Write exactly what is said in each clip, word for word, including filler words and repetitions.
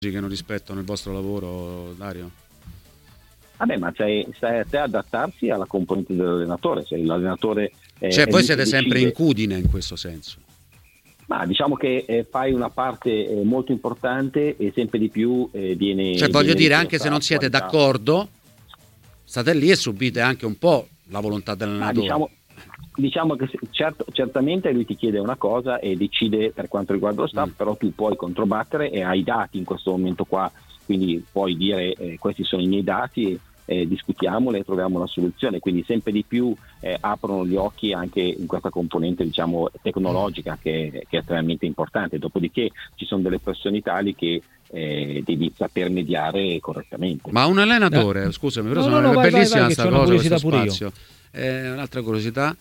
che non rispettano il vostro lavoro, Dario? Vabbè, ma c'è, stai a te adattarsi alla componente dell'allenatore, se l'allenatore eh, Cioè è voi lui siete che sempre decide. in cudine in questo senso. Ma diciamo che eh, fai una parte eh, molto importante e sempre di più eh, viene Cioè voglio viene dire, anche richiesta se non siete qualità. d'accordo, state lì e subite anche un po' la volontà Ma dell'allenatore. diciamo, diciamo che se- certo, certamente lui ti chiede una cosa e decide per quanto riguarda lo staff, Mm. però tu puoi controbattere e hai i dati in questo momento qua, quindi puoi dire eh, questi sono i miei dati, eh, discutiamole e troviamo una soluzione, quindi sempre di più eh, aprono gli occhi anche in questa componente, diciamo, tecnologica che, che è estremamente importante. Dopodiché ci sono delle pressioni tali che eh, devi saper mediare correttamente. Ma un allenatore, eh. scusami, però No, sono no, no, è vai, vai, bellissima vai, che sta c'ho una cosa, curiosità questo pure io. spazio. Eh, un'altra curiosità,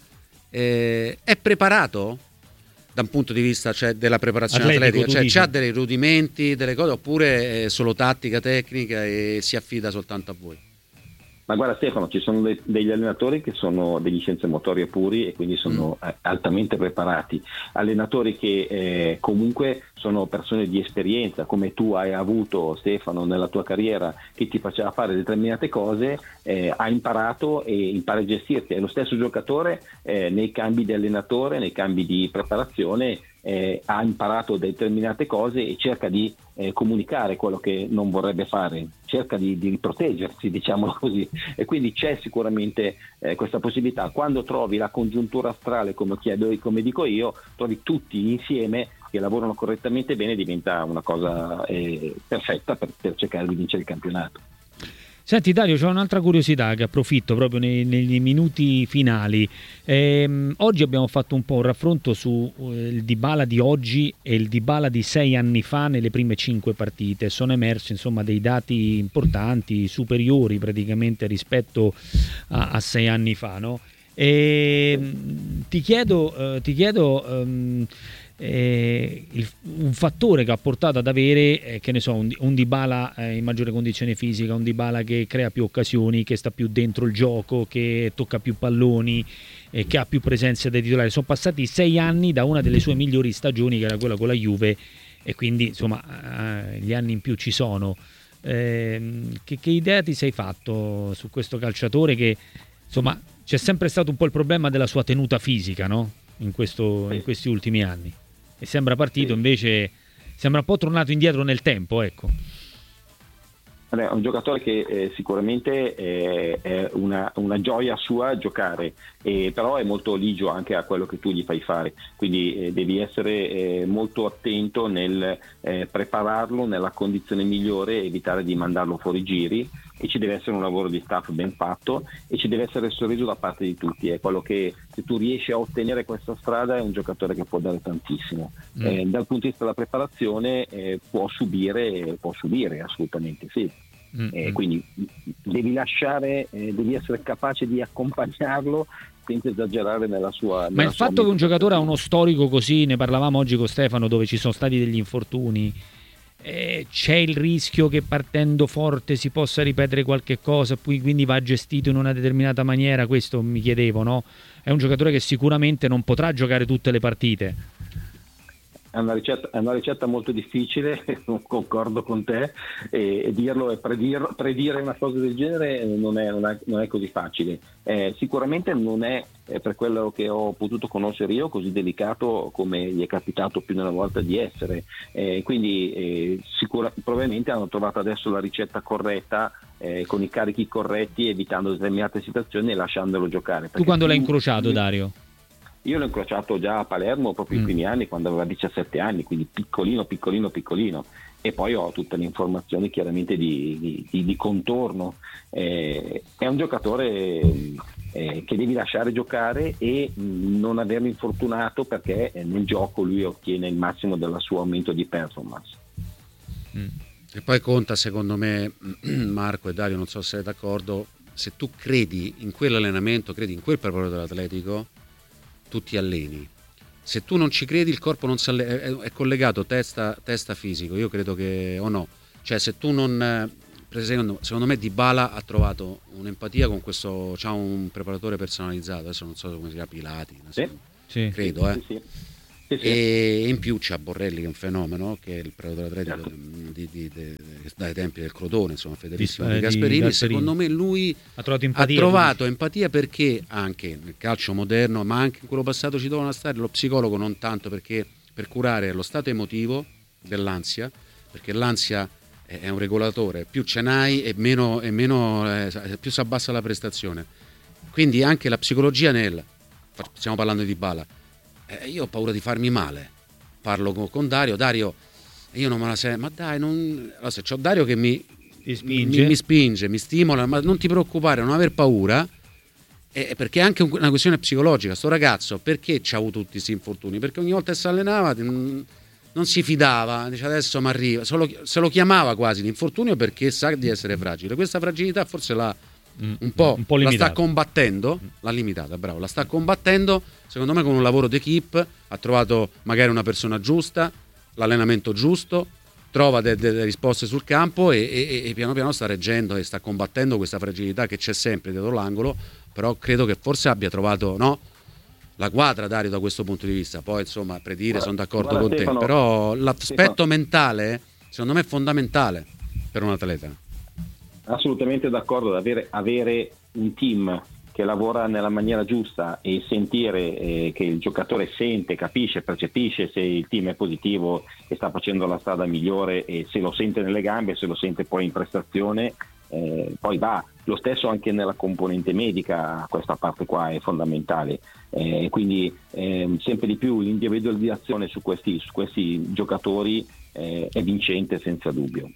eh, è preparato da un punto di vista, cioè, della preparazione Atletico, atletica? tu Cioè dici? c'ha dei rudimenti, delle cose, oppure è solo tattica, tecnica e si affida soltanto a voi? Ma guarda Stefano, ci sono de- degli allenatori che sono degli scienze motorie puri e quindi sono Mm. eh, altamente preparati, allenatori che eh, comunque sono persone di esperienza, come tu hai avuto, Stefano, nella tua carriera, che ti faceva fare determinate cose, eh, ha imparato e impara a gestirti. È lo stesso giocatore eh, nei cambi di allenatore, nei cambi di preparazione, eh, ha imparato determinate cose e cerca di eh, comunicare quello che non vorrebbe fare, cerca di, di proteggersi, diciamolo così, e quindi c'è sicuramente eh, questa possibilità. Quando trovi la congiuntura astrale, come chiedo, come dico io, trovi tutti insieme che lavorano correttamente bene, diventa una cosa eh, perfetta per, per cercare di vincere il campionato. Senti Dario, c'è un'altra curiosità che approfitto proprio nei, negli minuti finali. Ehm, oggi abbiamo fatto un po' un raffronto su eh, il Dybala di oggi e il Dybala di sei anni fa nelle prime cinque partite. Sono emersi insomma dei dati importanti, superiori praticamente rispetto a, a sei anni fa, no? E, mh, ti chiedo, eh, ti chiedo ehm, eh, il, un fattore che ha portato ad avere eh, che ne so, un, un Dybala eh, in maggiore condizione fisica, un Dybala che crea più occasioni, che sta più dentro il gioco, che tocca più palloni e che ha più presenze dei titolari. Sono passati sei anni da una delle sue migliori stagioni, che era quella con la Juve, e quindi insomma eh, gli anni in più ci sono. Eh, che, che idea ti sei fatto su questo calciatore che insomma c'è sempre stato un po' il problema della sua tenuta fisica, no? In, questo, in questi ultimi anni, e sembra partito invece, sembra un po' tornato indietro nel tempo, ecco. È un giocatore che eh, sicuramente eh, è una, una gioia sua giocare, eh, però è molto ligio anche a quello che tu gli fai fare, quindi eh, devi essere eh, molto attento nel eh, prepararlo nella condizione migliore, evitare di mandarlo fuori giri, e ci deve essere un lavoro di staff ben fatto e ci deve essere il sorriso da parte di tutti. È quello che, se tu riesci a ottenere questa strada, è un giocatore che può dare tantissimo. Mm. Eh, dal punto di vista della preparazione eh, può subire, può subire assolutamente sì. Mm. Eh, quindi devi lasciare, eh, devi essere capace di accompagnarlo senza esagerare nella sua. Nella Ma il sua fatto che un giocatore ha uno storico così, ne parlavamo oggi con Stefano, dove ci sono stati degli infortuni, Eh, c'è il rischio che partendo forte si possa ripetere qualche cosa, poi quindi va gestito in una determinata maniera? Questo mi chiedevo, no? È un giocatore che sicuramente non potrà giocare tutte le partite. È una ricetta, è una ricetta molto difficile, non concordo con te, e, e dirlo e predire, predire una cosa del genere non è, non è, non è così facile. Eh, sicuramente non è, eh, per quello che ho potuto conoscere io, così delicato come gli è capitato più di una volta di essere. Eh, quindi eh, sicura, probabilmente hanno trovato adesso la ricetta corretta, eh, con i carichi corretti, evitando determinate situazioni e lasciandolo giocare. Tu quando l'hai più, incrociato, più, Dario? Io l'ho incrociato già a Palermo proprio mm. i primi anni, quando aveva diciassette anni, quindi piccolino, piccolino, piccolino. E poi ho tutte le informazioni chiaramente di, di, di, di contorno. Eh, è un giocatore eh, che devi lasciare giocare e mh, non averlo infortunato, perché nel gioco lui ottiene il massimo del suo aumento di performance. Mm. E poi conta, secondo me, Marco e Dario, non so se siete d'accordo, se tu credi in quell'allenamento, credi in quel preparatore dell'Atletico, tu ti alleni. Se tu non ci credi, il corpo non si allena, è, è collegato testa, testa fisico, io credo che, o no, cioè se tu non, secondo, secondo me Dybala ha trovato un'empatia con questo, c'ha un preparatore personalizzato, adesso non so come si chiama, Pilati, sì. Sì. credo, eh. Sì, sì. Sì, sì. E in più c'ha Borrelli che è un fenomeno, che è il preparatore atletico certo. di, di, di, di, dai tempi del Crotone, insomma fedelissimo di, di, Gasperini. di Gasperini. Secondo me lui ha trovato empatia, ha trovato empatia perché anche nel calcio moderno, ma anche in quello passato ci dovevano stare lo psicologo, non tanto perché per curare lo stato emotivo dell'ansia, perché l'ansia è un regolatore, più ce n'hai e meno, e meno eh, più si abbassa la prestazione. Quindi anche la psicologia nel, stiamo parlando di Dybala, eh, io ho paura di farmi male, parlo con, con Dario, Dario io non me la sento, ma dai, non... allora, se c'ho Dario che mi, spinge. Mi, mi spinge, mi stimola, ma non ti preoccupare, non aver paura, eh, perché è anche un, una questione psicologica. Sto ragazzo perché c'ha avuto tutti questi infortuni? Perché ogni volta che si allenava non, non si fidava, dice adesso mi arriva, se lo, se lo chiamava quasi l'infortunio perché sa di essere fragile. Questa fragilità forse l'ha un po', un po' la sta combattendo, l'ha limitata, bravo, la sta combattendo secondo me con un lavoro d'equipe, ha trovato magari una persona giusta, l'allenamento giusto, trova delle de- de risposte sul campo e, e, e piano piano sta reggendo e sta combattendo questa fragilità che c'è sempre dietro l'angolo, però credo che forse abbia trovato, no, la quadra Dario da questo punto di vista. Poi insomma predire, guarda, sono d'accordo guarda, con Stefano, te, però l'aspetto Stefano. mentale secondo me è fondamentale per un atleta. Assolutamente d'accordo, avere, avere un team che lavora nella maniera giusta e sentire eh, che il giocatore sente, capisce, percepisce se il team è positivo e sta facendo la strada migliore, e se lo sente nelle gambe, se lo sente poi in prestazione, eh, poi va. Lo stesso anche nella componente medica, questa parte qua è fondamentale, eh, quindi eh, sempre di più l'individualizzazione su questi, su questi giocatori eh, è vincente senza dubbio.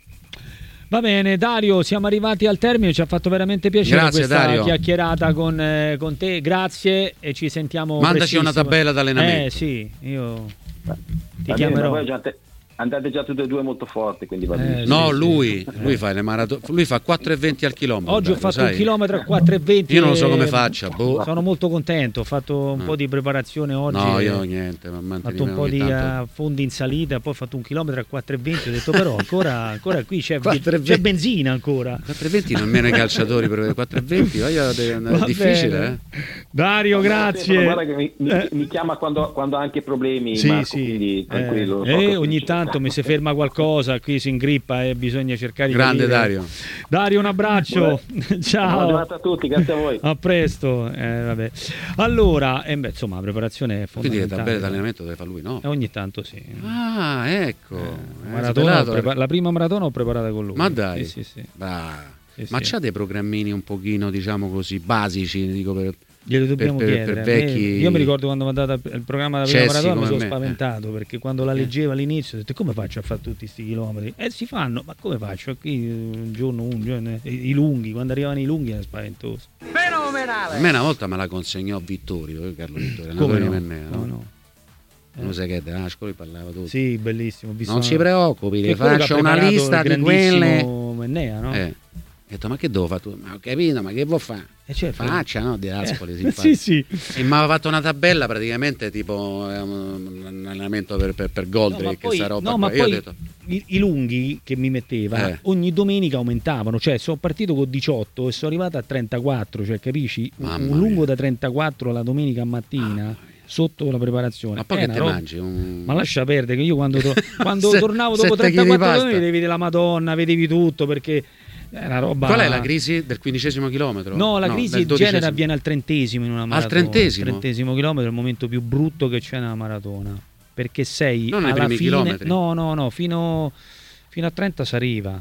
Va bene Dario, siamo arrivati al termine, ci ha fatto veramente piacere grazie, questa Dario. chiacchierata con, eh, con te, grazie e ci sentiamo mandaci una tabella d'allenamento. Eh sì, io Beh, ti chiamerò. Andate già tutte e due molto forti, quindi va bene. Eh, no, sì, lui, sì. lui fa le maratone, lui fa quattro e venti al chilometro. Oggi Dario, ho fatto sai? un chilometro a quattro e venti. Io non so come faccia. Boh. Sono molto contento, ho fatto un no. po' di preparazione oggi. No, io niente, ma ho fatto un po' di tanto... fondi in salita, poi ho fatto un chilometro a quattro e venti. Ho detto però ancora, ancora qui c'è, c'è benzina ancora. quattro e venti nemmeno i calciatori per quattro e venti, è difficile. Eh? Dario, grazie. Guarda che mi, mi, eh. mi chiama quando, quando ha anche problemi, sì, Marco, sì. quindi tranquillo. Eh, so eh, ogni tanto mi si ferma qualcosa, qui si ingrippa e bisogna cercare di grande capire. Dario. Dario, un abbraccio. Ciao. Buona giornata a tutti, grazie a voi. A presto. Eh, vabbè. Allora, eh, beh, insomma, la preparazione è fondamentale. Quindi la tabella d'allenamento deve fare lui, no? Eh, ogni tanto sì. Ah, ecco. Eh, maratona prepa- la prima maratona ho preparata con lui. Ma dai. Sì, sì, sì. Sì, Ma sì. C'ha dei programmini un pochino, diciamo così, basici, dico per glielo dobbiamo per, chiedere. Per vecchi... Io mi ricordo quando mi è andato il programma della prima Cessi, maratona mi sono me. spaventato, perché quando la leggevo all'inizio ho detto come faccio a fare tutti questi chilometri? Eh si fanno, ma come faccio? Qui un giorno, un giorno, i, i lunghi, quando arrivano i lunghi è spaventoso. Fenomenale! A me una volta me la consegnò Vittorio, eh, Carlo Vittorio, come no? Mennea, no? no? Non sai che della scuola parlava tutto. Sì, bellissimo. Non ci preoccupi, ti faccio una lista di quelle. Mennea, no? Eh. Ho detto, ma che devo fare tu? Ma ho capito, ma che vuoi fare? Eh certo. Faccia, no? Di Ascoli, eh, sì, sì. E mi aveva fatto una tabella praticamente tipo eh, un allenamento per, per, per Goldrake, no, sta roba. No, ma Io poi ho detto... i, i lunghi che mi metteva eh. ogni domenica aumentavano, cioè sono partito con diciotto e sono arrivato a trentaquattro, cioè capisci? Mamma un lungo mia. Da trentaquattro la domenica mattina. Sotto la preparazione. Ma poi eh, che ti roba... mangi? Un... Ma lascia perdere che io quando, to... quando Se, tornavo dopo trentaquattro giorni vedevi la Madonna, vedevi tutto, perché è una roba... Qual è la crisi del quindicesimo chilometro? No, la no, crisi in genere avviene al trentesimo in una maratona. Al trentesimo? Al trentesimo chilometro è il momento più brutto che c'è nella maratona, perché sei non alla nei primi fine... chilometri? No, no, no, fino, fino a trenta si arriva.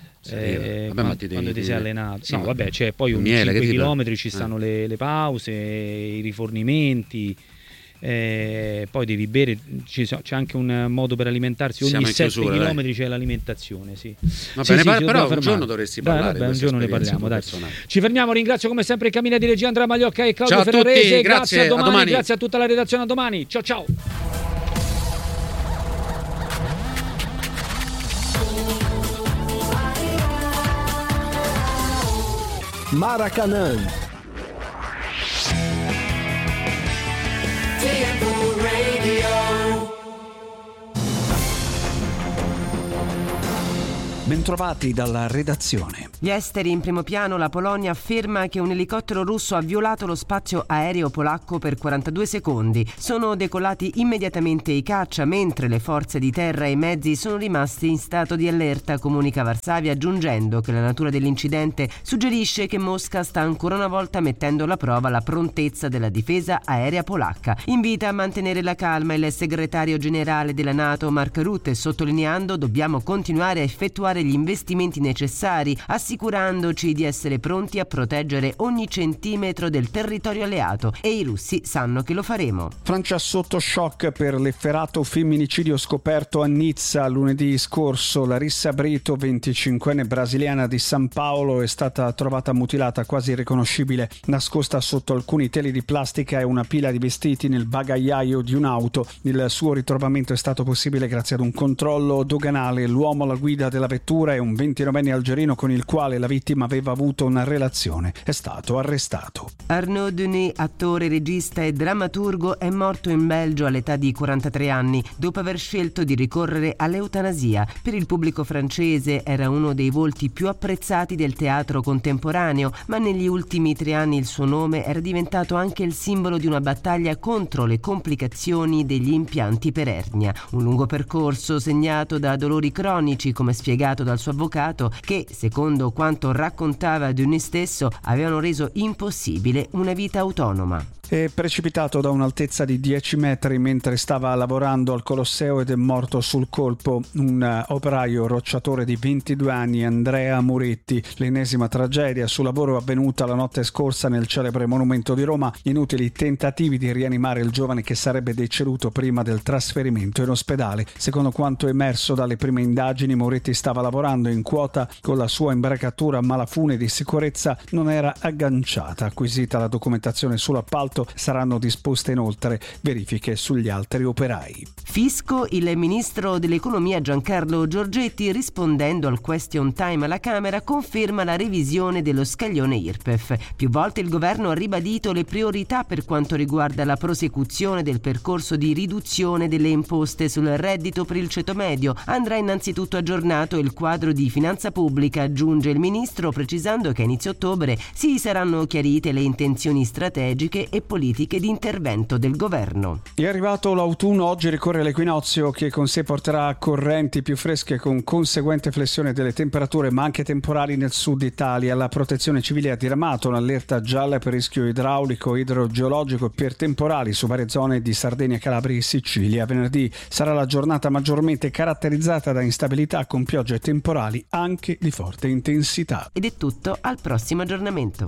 Eh, vabbè, quando, ti devi, quando ti sei allenato sì, no vabbè c'è poi ogni miele, cinque chilometri ci stanno eh. le, le pause, i rifornimenti, eh, poi devi bere, ci so, c'è anche un modo per alimentarsi, ogni sette chilometri c'è l'alimentazione, sì. Va sì, bene, sì, par- però un giorno dovresti parlare, dai, vabbè, un giorno ne parliamo, dai. Personale. Ci fermiamo, ringrazio come sempre il Camina di Regia Andrea Magliocca e Claudio ciao Ferrarese, a tutti, grazie, grazie a domani, a domani, grazie a tutta la redazione, a domani, ciao ciao. Maracanã. Radio. Bentrovati dalla redazione. Gli esteri in primo piano. La Polonia afferma che un elicottero russo ha violato lo spazio aereo polacco per quarantadue secondi. Sono decollati immediatamente i caccia, mentre le forze di terra e i mezzi sono rimasti in stato di allerta, comunica Varsavia, aggiungendo che la natura dell'incidente suggerisce che Mosca sta ancora una volta mettendo alla prova la prontezza della difesa aerea polacca. Invita a mantenere la calma il segretario generale della NATO Mark Rutte, sottolineando: dobbiamo continuare a effettuare gli investimenti necessari, assicurandoci di essere pronti a proteggere ogni centimetro del territorio alleato, e i russi sanno che lo faremo. Francia sotto shock per l'efferato femminicidio scoperto a Nizza lunedì scorso. Larissa Brito, venticinquenne brasiliana di San Paolo, è stata trovata mutilata, quasi irriconoscibile, nascosta sotto alcuni teli di plastica e una pila di vestiti nel bagagliaio di un'auto. Il suo ritrovamento è stato possibile grazie ad un controllo doganale. L'uomo alla guida della vettura è un ventinovenne algerino con il quale la vittima aveva avuto una relazione. È stato arrestato. Arnaud Denis, attore, regista e drammaturgo, è morto in Belgio all'età di quarantatré anni dopo aver scelto di ricorrere all'eutanasia. Per il pubblico francese era uno dei volti più apprezzati del teatro contemporaneo, ma negli ultimi tre anni il suo nome era diventato anche il simbolo di una battaglia contro le complicazioni degli impianti per ernia. Un lungo percorso segnato da dolori cronici, come spiegato dal suo avvocato, che, secondo quanto raccontava Denis stesso, avevano reso impossibile una vita autonoma. È precipitato da un'altezza di dieci metri mentre stava lavorando al Colosseo ed è morto sul colpo un operaio rocciatore di ventidue anni, Andrea Moretti. L'ennesima tragedia sul lavoro avvenuta la notte scorsa nel celebre monumento di Roma. Inutili tentativi di rianimare il giovane che sarebbe deceduto prima del trasferimento in ospedale. Secondo quanto emerso dalle prime indagini, Moretti stava lavorando in quota con la sua imbracatura, ma la fune di sicurezza non era agganciata. Acquisita la documentazione sull'appalto, saranno disposte inoltre verifiche sugli altri operai. Fisco. Il ministro dell'economia Giancarlo Giorgetti, rispondendo al question time alla Camera, conferma la revisione dello scaglione I R P E F. Più volte il governo ha ribadito le priorità per quanto riguarda la prosecuzione del percorso di riduzione delle imposte sul reddito per il ceto medio. Andrà innanzitutto aggiornato il quadro di finanza pubblica, aggiunge il ministro, precisando che a inizio ottobre si saranno chiarite le intenzioni strategiche e politiche di intervento del governo. È arrivato l'autunno, oggi ricorre l'equinozio che con sé porterà correnti più fresche con conseguente flessione delle temperature, ma anche temporali nel sud Italia. La Protezione Civile ha diramato un'allerta gialla per rischio idraulico, idrogeologico e per temporali su varie zone di Sardegna, Calabria e Sicilia. Venerdì sarà la giornata maggiormente caratterizzata da instabilità con piogge temporali anche di forte intensità. Ed è tutto, al prossimo aggiornamento.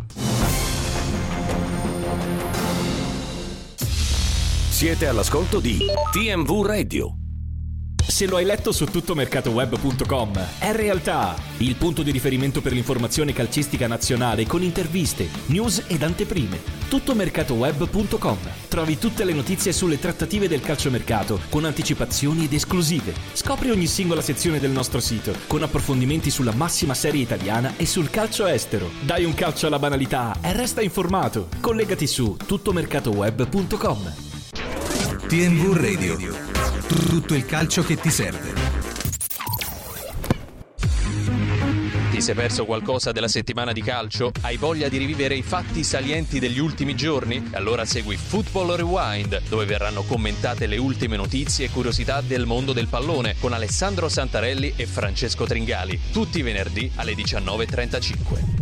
Siete all'ascolto di T M V Radio. Se lo hai letto su tuttomercatoweb punto com, è realtà. Il punto di riferimento per l'informazione calcistica nazionale con interviste, news ed anteprime. tuttomercatoweb punto com. Trovi tutte le notizie sulle trattative del calciomercato con anticipazioni ed esclusive. Scopri ogni singola sezione del nostro sito con approfondimenti sulla massima serie italiana e sul calcio estero. Dai un calcio alla banalità e resta informato. Collegati su tuttomercatoweb punto com. T M V Radio. Tutto il calcio che ti serve. Ti sei perso qualcosa della settimana di calcio? Hai voglia di rivivere i fatti salienti degli ultimi giorni? Allora segui Football Rewind, dove verranno commentate le ultime notizie e curiosità del mondo del pallone con Alessandro Santarelli e Francesco Tringali, tutti i venerdì alle diciannove e trentacinque.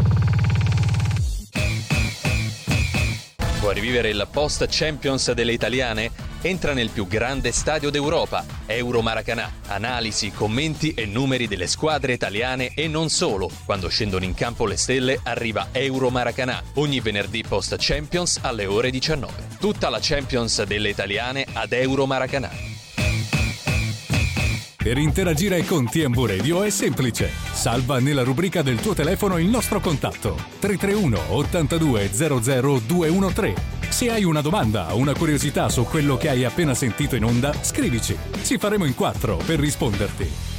Vuoi rivivere il post Champions delle italiane? Entra nel più grande stadio d'Europa, Euro Maracanã. Analisi, commenti e numeri delle squadre italiane e non solo. Quando scendono in campo le stelle arriva Euro Maracanã, ogni venerdì post Champions alle ore diciannove. Tutta la Champions delle italiane ad Euro Maracanã. Per interagire con T M V Radio è semplice. Salva nella rubrica del tuo telefono il nostro contatto tre tre uno ottantadue zero zero due uno tre. Se hai una domanda o una curiosità su quello che hai appena sentito in onda, scrivici. Ci faremo in quattro per risponderti.